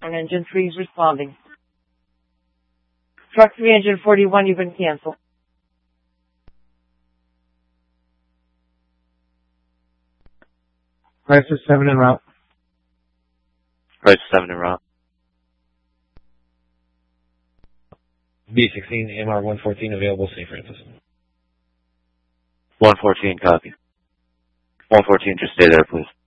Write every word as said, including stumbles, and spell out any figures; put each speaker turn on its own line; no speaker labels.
On engine three is responding. Truck three, engine forty-one, you've been canceled.
Crisis seven en route.
Crisis seven en route.
B sixteen, M R one fourteen available, Saint Francis.
one fourteen, copy. one fourteen, just stay there, please.